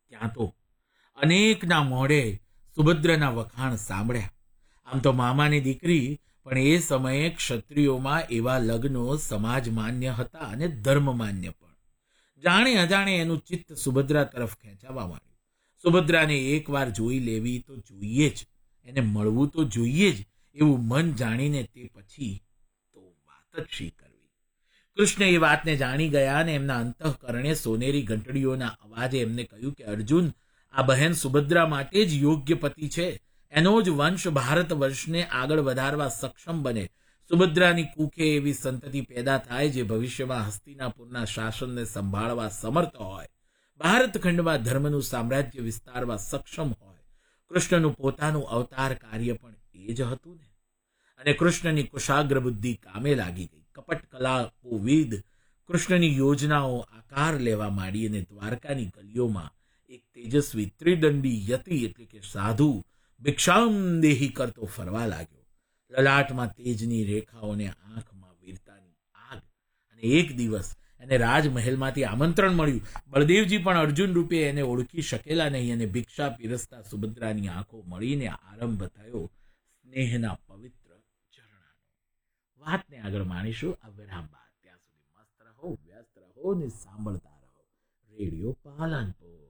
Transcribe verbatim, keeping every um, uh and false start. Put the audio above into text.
ત્યાં તો અનેકના મોઢે સુભદ્રાના વખાણ સાંભળ્યા. આમ તો મામાની દીકરી, પણ એ સમયે ક્ષત્રિયોમાં એવા લગ્નો સમાજ માન્ય હતા અને ધર્મ માન્ય પણ. જાણે અજાણે એનું ચિત્ત સુભદ્રા તરફ ખેંચાવા માંડ્યું. સુભદ્રાને એકવાર જોઈ લેવી તો જોઈએ જ, એને મળવું તો જોઈએ જ, એવું મન જાણીને તે પછી તો વાત જ શી કરવી. કૃષ્ણ એ વાતને જાણી ગયા અને એમના અંતઃકરણે સોનેરી ઘંટડીઓના અવાજે એમને કહ્યું કે અર્જુન, આ બહેન સુભદ્રા માટે જ યોગ્ય પતિ છે. એનો જ વંશ ભારત વર્ષને આગળ વધારવા સક્ષમ બને. સુભદ્રાની કુખે એવી સંતતિ પેદા થાય જે ભવિષ્યમાં હસ્તિનાપુરના શાસનને સંભાળવા સમર્થ હોય, ભારત ખંડમાં ધર્મનું સામ્રાજ્ય વિસ્તારવા સક્ષમ હોય. કૃષ્ણનું પોતાનું અવતાર કાર્ય પણ એ જ હતું ને. અને કૃષ્ણની કુશાગ્ર બુદ્ધિ કામે લાગી ગઈ. કપટ કલાપોવિદ કૃષ્ણની યોજનાઓ આકાર લેવા માંડી અને દ્વારકાની ગલીઓમાં એક તેજસ્વી ત્રિદંડી યતિ એટલે કે સાધુ ભિક્ષામ દેહી કરતો ફરવા લાગ્યો. લલાટમાં તેજની રેખાઓને આંખમાં વીરતાની આગ. અને એક દિવસ એને રાજમહેલમાંથી આમંત્રણ મળ્યું. બળદેવજી પણ અર્જુન રૂપે એને ઓળખી શકેલા નહીં અને ભિક્ષા પીરસતા સુભદ્રાની આંખો મળીને આરંભ થયો સ્નેહના પવિત્ર ઝરણાનો. વાતને આગળ માણીશું આ વિરામ બાદ. ત્યાં સુધી મસ્ત રહો, વ્યસ્ત રહો ને સાંભળતા રહો રેડિયો પાલનપુર.